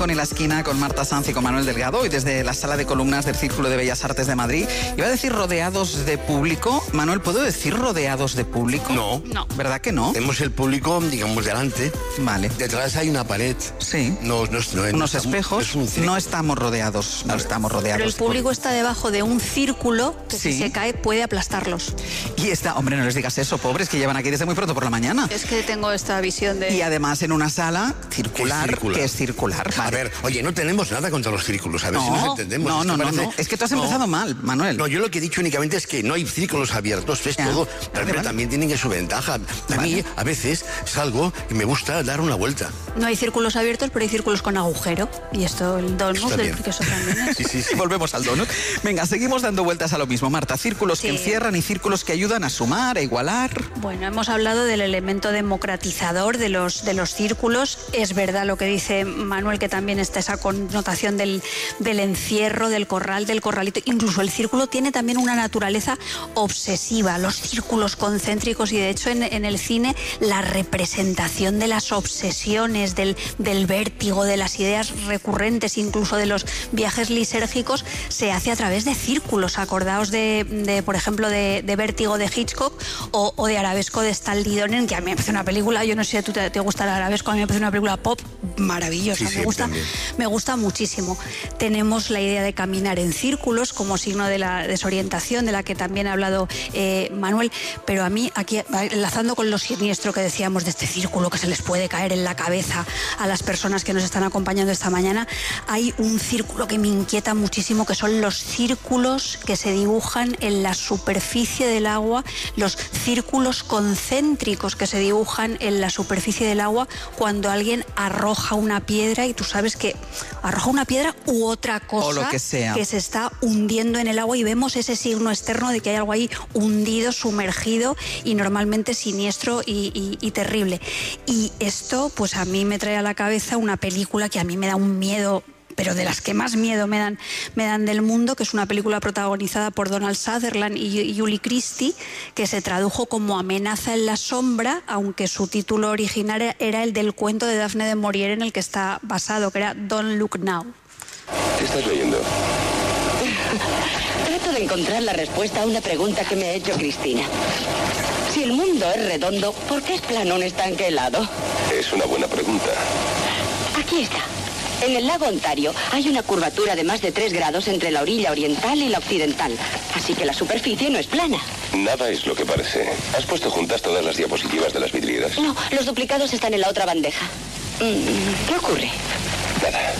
En la esquina con Marta Sanz y con Manuel Delgado, y desde la sala de columnas del Círculo de Bellas Artes de Madrid. Iba a decir rodeados de público. Manuel, ¿puedo decir rodeados de público? No. ¿Verdad que no? Tenemos el público, digamos, delante. Vale. Detrás hay una pared. Sí. Unos espejos. No estamos rodeados. No estamos rodeados. Pero el público está debajo de un círculo que si se cae puede aplastarlos. Y está, hombre, no les digas eso, pobres, que llevan aquí desde muy pronto por la mañana. Es que tengo esta visión de... Y además en una sala circular, que es circular. Vale. A ver, oye, no tenemos nada contra los círculos, a ver si nos entendemos. No. Es que tú has empezado mal, Manuel. No, yo lo que he dicho únicamente es que no hay círculos abiertos, es todo, pero también tienen su ventaja. A mí, a veces, salgo y me gusta dar una vuelta. No hay círculos abiertos, pero hay círculos con agujero. Y esto, el donut del queso también es. Sí. Volvemos al donut. Venga, seguimos dando vueltas a lo mismo, Marta. Círculos que encierran y círculos que ayudan a sumar, a igualar. Bueno, hemos hablado del elemento democratizador de los círculos. Es verdad lo que dice Manuel, que también está esa connotación del encierro, del corral, del corralito. Incluso el círculo tiene también una naturaleza obsesiva, los círculos concéntricos, y de hecho en el cine la representación de las obsesiones, del vértigo, de las ideas recurrentes, incluso de los viajes lisérgicos, se hace a través de círculos. Acordaos por ejemplo, de Vértigo de Hitchcock o de Arabesco de Stanley Donen, que a mí me parece una película, yo no sé si a tú te gusta el Arabesco, a mí me parece una película pop maravillosa, me gusta muchísimo. Tenemos la idea de caminar en círculos como signo de la desorientación, de la que también ha hablado Manuel, pero a mí, aquí enlazando con lo siniestro que decíamos de este círculo que se les puede caer en la cabeza a las personas que nos están acompañando esta mañana, hay un círculo que me inquieta muchísimo, que son los círculos que se dibujan en la superficie del agua, los círculos concéntricos que se dibujan en la superficie del agua cuando alguien arroja una piedra, y tú sabes que arroja una piedra u otra cosa o lo que sea, que se está hundiendo en el agua, y vemos ese signo externo de que hay algo ahí hundido, sumergido y normalmente siniestro y terrible. Y esto pues a mí me trae a la cabeza una película que a mí me da un miedo, pero de las que más miedo me dan del mundo, que es una película protagonizada por Donald Sutherland y Julie Christie, que se tradujo como Amenaza en la sombra, aunque su título original era el del cuento de Daphne de Maurier en el que está basado, que era Don't Look Now. ¿Qué estás leyendo? Trato de encontrar la respuesta a una pregunta que me ha hecho Cristina. Si el mundo es redondo, ¿por qué es plano un estanque helado? Es una buena pregunta. Aquí está. En el lago Ontario hay una curvatura de más de 3 grados entre la orilla oriental y la occidental. Así que la superficie no es plana. Nada es lo que parece. ¿Has puesto juntas todas las diapositivas de las vidrieras? No, los duplicados están en la otra bandeja. ¿Qué ocurre? Nada.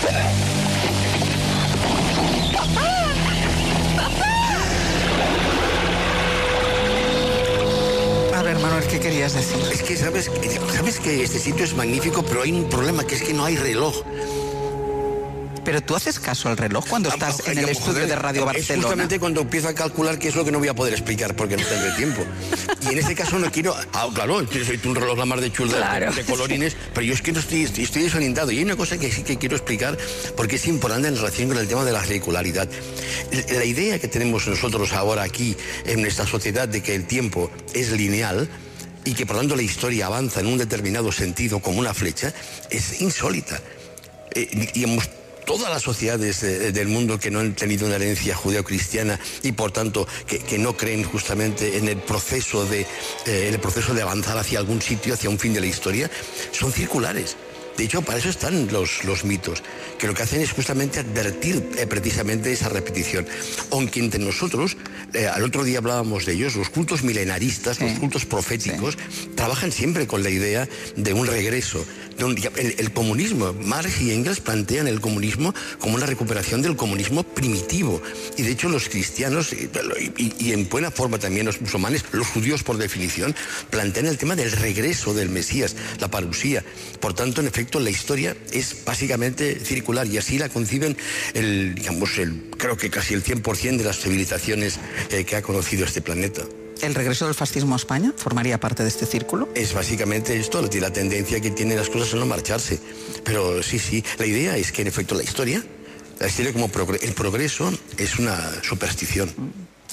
A ver, Manuel, ¿qué querías decir? Es que sabes que este sitio es magnífico, pero hay un problema, que es que no hay reloj. Pero tú haces caso al reloj cuando estás en el estudio de Radio Barcelona. Es justamente cuando empiezo a calcular qué es lo que no voy a poder explicar porque no tengo tiempo. Y en este caso no quiero... claro, soy un reloj la mar de chulo, claro, de colorines, pero yo es que no estoy desorientado. Y hay una cosa que sí que quiero explicar porque es importante en relación con el tema de la regularidad. La idea que tenemos nosotros ahora aquí en nuestra sociedad de que el tiempo es lineal y que por lo tanto la historia avanza en un determinado sentido como una flecha, es insólita. Todas las sociedades del mundo que no han tenido una herencia judeocristiana y por tanto que no creen justamente en el proceso de avanzar hacia algún sitio, hacia un fin de la historia, son circulares. De hecho, para eso están los mitos, que lo que hacen es justamente advertir precisamente esa repetición. Aunque entre nosotros, al otro día hablábamos de ellos, los cultos milenaristas, los cultos proféticos, trabajan siempre con la idea de un regreso. El comunismo, Marx y Engels plantean el comunismo como una recuperación del comunismo primitivo. Y de hecho los cristianos, y en buena forma también los musulmanes, los judíos por definición, plantean el tema del regreso del Mesías, la parusía. Por tanto, en efecto, la historia es básicamente circular y así la conciben creo que casi el 100% de las civilizaciones que ha conocido este planeta. ¿El regreso del fascismo a España formaría parte de este círculo? Es básicamente esto, la tendencia que tienen las cosas a no marcharse. Pero sí, la idea es que en efecto la historia como el progreso es una superstición.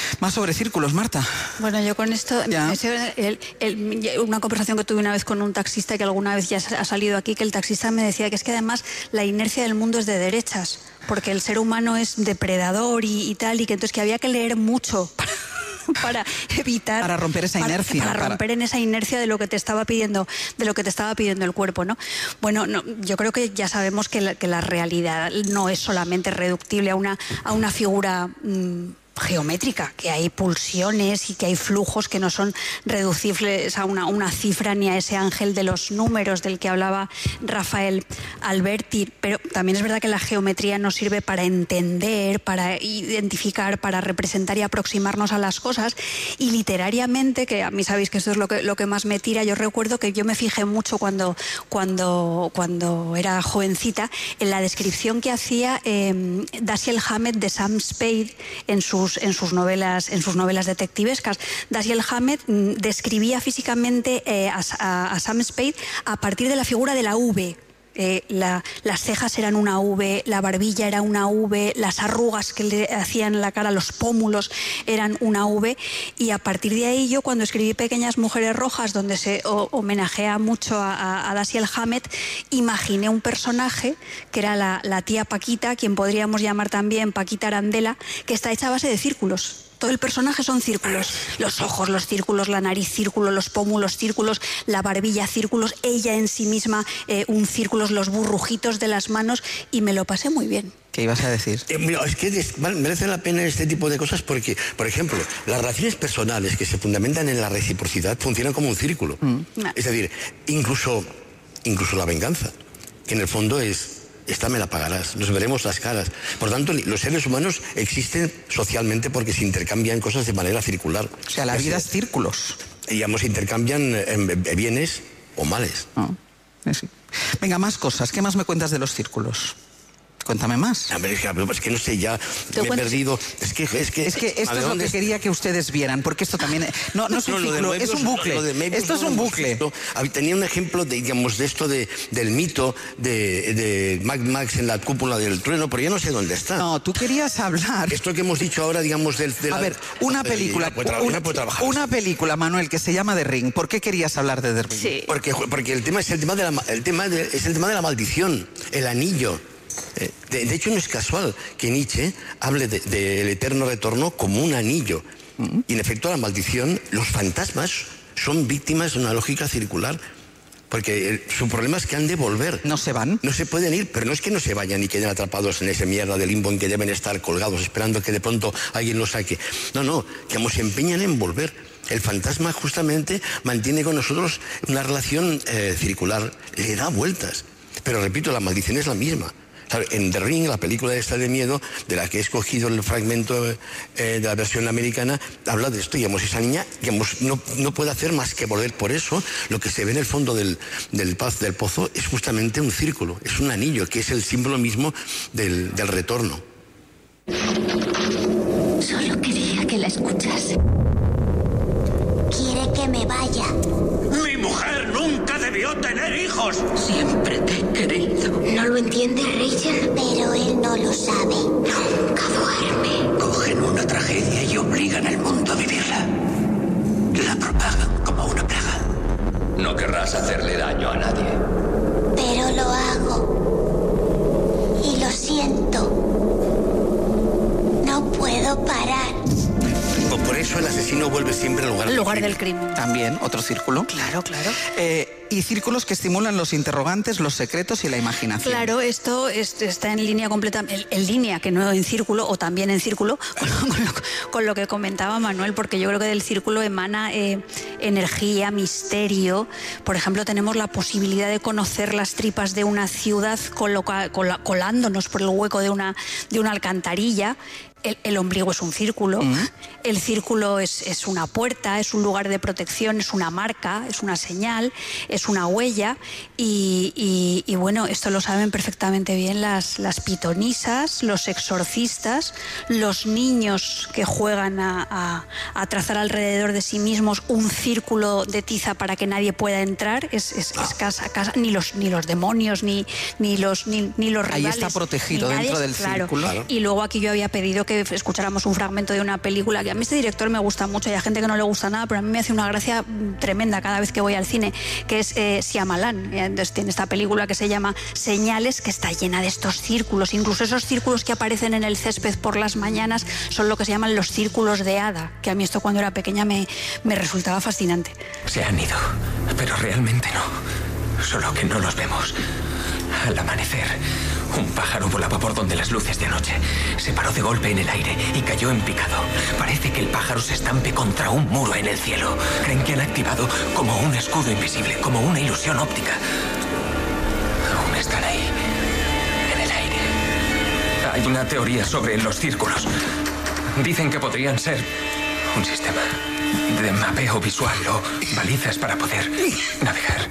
Más sobre círculos, Marta. Bueno, yo con esto, una conversación que tuve una vez con un taxista que alguna vez ya ha salido aquí, que el taxista me decía que es que además la inercia del mundo es de derechas, porque el ser humano es depredador y tal, y que entonces que había que leer mucho para evitar, para romper esa inercia, para romper en esa inercia de lo que te estaba pidiendo el cuerpo, ¿no? Bueno, yo creo que ya sabemos que la realidad no es solamente reductible a una figura geométrica, que hay pulsiones y que hay flujos que no son reducibles a una cifra ni a ese ángel de los números del que hablaba Rafael Alberti, pero también es verdad que la geometría nos sirve para entender, para identificar, para representar y aproximarnos a las cosas, y literariamente, que a mí sabéis que esto es lo que más me tira, yo recuerdo que yo me fijé mucho cuando era jovencita en la descripción que hacía Dashiell Hammett de Sam Spade en sus novelas detectivescas. Dashiell Hammett describía físicamente a Sam Spade a partir de la figura de la V. Las cejas eran una V, la barbilla era una V, las arrugas que le hacían en la cara, los pómulos eran una V, y a partir de ahí yo, cuando escribí Pequeñas Mujeres Rojas, donde se homenajea mucho a Dashiell Hammett, imaginé un personaje que era la tía Paquita, quien podríamos llamar también Paquita Arandela, que está hecha a base de círculos. Todo el personaje son círculos. Los ojos, los círculos, la nariz, círculos, los pómulos, círculos, la barbilla, círculos, ella en sí misma, un círculo, los burrujitos de las manos, y me lo pasé muy bien. ¿Qué ibas a decir? Mira, es que merece la pena este tipo de cosas porque, por ejemplo, las relaciones personales que se fundamentan en la reciprocidad funcionan como un círculo. Es decir, incluso la venganza, que en el fondo es: esta me la pagarás, nos veremos las caras. Por tanto, los seres humanos existen socialmente porque se intercambian cosas de manera circular. O sea, la vida es círculos. Digamos, se intercambian bienes o males. Sí. Venga, más cosas. ¿Qué más me cuentas de los círculos? Cuéntame más. Es que no sé, ya me he perdido. Es que esto es lo que quería que ustedes vieran, porque esto también no es un ciclo, es un bucle. Esto es un bucle. Tenía un ejemplo de esto del mito de Mad Max en la cúpula del trueno, pero ya no sé dónde está. No, tú querías hablar. Esto que hemos dicho ahora, digamos, A ver, una película, Manuel, que se llama The Ring. ¿Por qué querías hablar de The Ring? Sí. Porque el tema es el tema de la maldición, el anillo. De hecho, no es casual que Nietzsche hable del eterno retorno como un anillo. Y en efecto, la maldición, los fantasmas son víctimas de una lógica circular. Porque su problema es que han de volver. ¿No se van? No se pueden ir, pero no es que no se vayan y queden atrapados en esa mierda de limbo en que deben estar colgados esperando que de pronto alguien los saque. No, que como se empeñan en volver. El fantasma justamente mantiene con nosotros una relación circular, le da vueltas. Pero repito, la maldición es la misma. En The Ring, la película esta de miedo, de la que he escogido el fragmento de la versión americana, habla de esto. Digamos, esa niña no puede hacer más que volver. Por eso, lo que se ve en el fondo del pozo es justamente un círculo, es un anillo, que es el símbolo mismo del retorno. Solo quería que la escuchase. Quiere que me vaya. ¡Mi mujer nunca debió tener hijos! Siempre te he querido. ¿No lo entiende Rachel? Pero él no lo sabe. Nunca duerme. Cogen una tragedia y obligan al mundo a vivirla. La propagan como una plaga. No querrás hacerle daño a nadie. Pero lo hago. Y lo siento. No puedo parar. Por eso el asesino vuelve siempre al lugar del crimen. También, otro círculo. Claro. Y círculos que estimulan los interrogantes, los secretos y la imaginación. Claro, esto está en línea completamente, en línea, que no en círculo, o también en círculo, con lo que comentaba Manuel, porque yo creo que del círculo emana energía, misterio. Por ejemplo, tenemos la posibilidad de conocer las tripas de una ciudad colándonos por el hueco de una alcantarilla. El ombligo es un círculo, el círculo es una puerta, es un lugar de protección, es una marca, es una señal, es una huella, y bueno, esto lo saben perfectamente bien las pitonisas, los exorcistas, los niños que juegan a trazar alrededor de sí mismos un círculo de tiza para que nadie pueda entrar, es casa, ni los demonios, ni los rivales. Ahí está protegido dentro del círculo. Y luego aquí yo había pedido que escucháramos un fragmento de una película, que a mí este director me gusta mucho y hay gente que no le gusta nada, pero a mí me hace una gracia tremenda cada vez que voy al cine, que es Shyamalan. Entonces tiene esta película que se llama Señales, que está llena de estos círculos, incluso esos círculos que aparecen en el césped por las mañanas son lo que se llaman los círculos de hada, que a mí esto cuando era pequeña me resultaba fascinante. Se han ido, pero realmente no. Solo que no los vemos. Al amanecer, un pájaro volaba por donde las luces de anoche. Se paró de golpe en el aire y cayó en picado. Parece que el pájaro se estampe contra un muro en el cielo. Creen que han activado como un escudo invisible, como una ilusión óptica. Aún están ahí, en el aire. Hay una teoría sobre los círculos. Dicen que podrían ser un sistema de mapeo visual o balizas para poder navegar.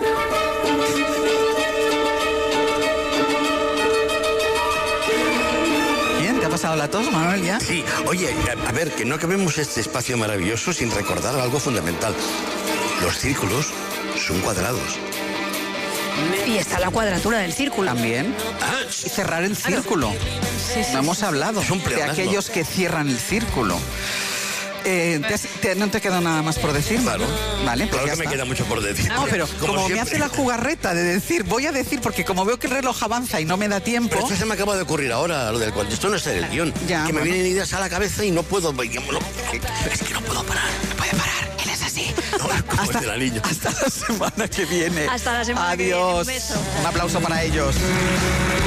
Bien, ¿te ha pasado la tos, Manuel, ya? Sí, oye, a ver, que no acabemos este espacio maravilloso sin recordar algo fundamental. Los círculos son cuadrados. Y está la cuadratura del círculo. También. Y cerrar el círculo. No hemos hablado Es un de pleonasmo. aquellos que cierran el círculo. ¿No te queda nada más por decir? Claro. Vale, pues Claro ya que me está. queda mucho por decir. No, pero como me siempre. hace la jugarreta de decir, voy a decir, porque como veo que el reloj avanza y no me da tiempo... Pero esto se me acaba de ocurrir ahora, lo del cuento. Esto no está en el guión. Ya, que me bueno. vienen ideas a la cabeza y no puedo... Es que no puedo parar. No puede parar. Él es así. No, como hasta, el de la niña. hasta la semana que viene. Hasta la semana que viene. Adiós. Un beso. Un aplauso para ellos.